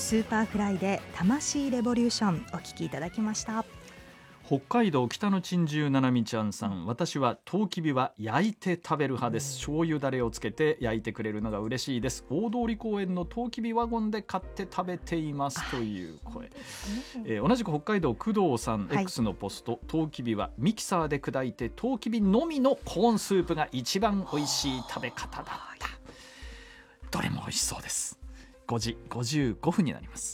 スーパーフライで魂レボリューションお聞きいただきました。 北海道北の珍獣ななみちゃんさん、私はトウキビは焼いて食べる派です。醤油だれをつけて焼いてくれるのが嬉しいです。大通公園のトウキビワゴンで買って食べていますという声、同じく北海道工藤さん、X のポスト、トウキビはミキサーで砕いてトウキビのみのコーンスープが一番美味しい食べ方だった。どれも美味しそうです。5時55分になります。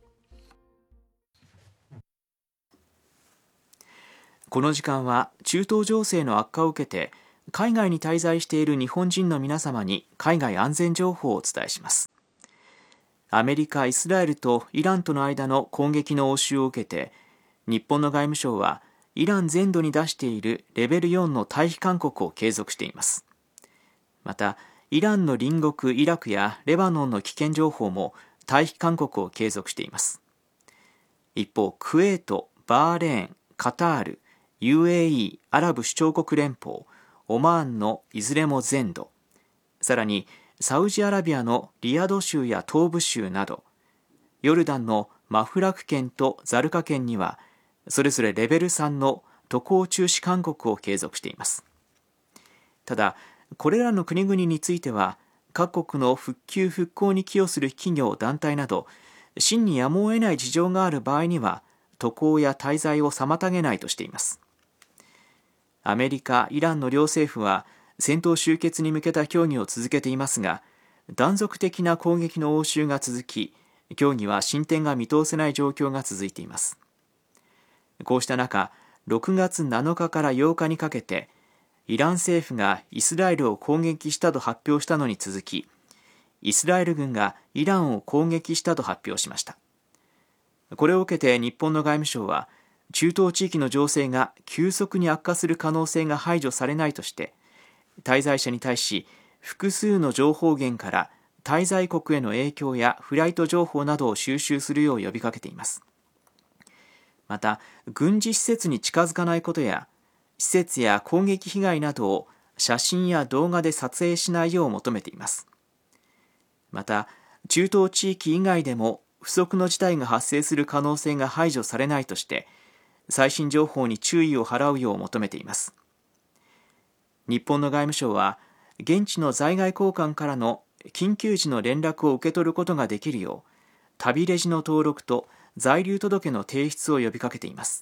この時間は中東情勢の悪化を受けて海外に滞在している日本人の皆様に海外安全情報をお伝えします。アメリカ、イスラエルとイランとの間の攻撃の応酬を受けて、日本の外務省はイラン全土に出しているレベル4の退避勧告を継続しています。また、イランの隣国イラクやレバノンの危険情報も退避勧告を継続しています。一方、クウェート、バーレーン、カタール、UAE アラブ首長国連邦、オマーンのいずれも全土、さらにサウジアラビアのリヤド州や東部州など、ヨルダンのマフラク県とザルカ県にはそれぞれレベル3の渡航中止勧告を継続しています。ただ、これらの国々については各国の復旧復興に寄与する企業団体など真にやむを得ない事情がある場合には渡航や滞在を妨げないとしています。アメリカ、イランの両政府は戦闘終結に向けた協議を続けていますが、断続的な攻撃の応酬が続き、協議は進展が見通せない状況が続いています。こうした中、6月7日から8日にかけて、イラン政府がイスラエルを攻撃したと発表したのに続き、イスラエル軍がイランを攻撃したと発表しました。これを受けて日本の外務省は、中東地域の情勢が急速に悪化する可能性が排除されないとして、滞在者に対し複数の情報源から滞在国への影響やフライト情報などを収集するよう呼びかけています。また、軍事施設に近づかないことや、施設や攻撃被害などを写真や動画で撮影しないよう求めています。また、中東地域以外でも不測の事態が発生する可能性が排除されないとして、最新情報に注意を払うよう求めています。日本の外務省は、現地の在外公館からの緊急時の連絡を受け取ることができるよう、旅レジの登録と在留届の提出を呼びかけています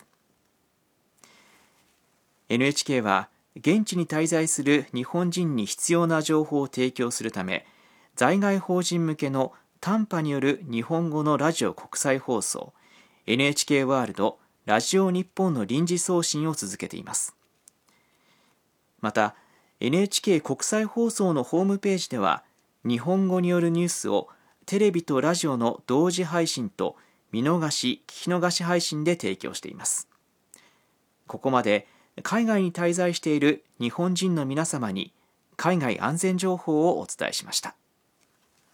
。NHK は、現地に滞在する日本人に必要な情報を提供するため、在外邦人向けの短波による日本語のラジオ国際放送、NHK ワールドラジオ日本の臨時送信を続けています。また、NHK 国際放送のホームページでは、日本語によるニュースをテレビとラジオの同時配信と見逃し・聞き逃し配信で提供しています。ここまで海外に滞在している日本人の皆様に海外安全情報をお伝えしました。